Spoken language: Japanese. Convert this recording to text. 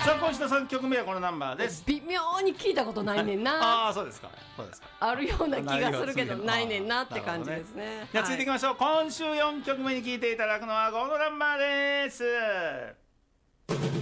さあ今週の3曲目はこのナンバーです。 微妙に聞いたことないねんな。 ああそうですか。 あるような気がするけどないねんなって感じですね。 じゃあ続いていきましょう、今週4曲目に聴いていただくのはこのナンバーです。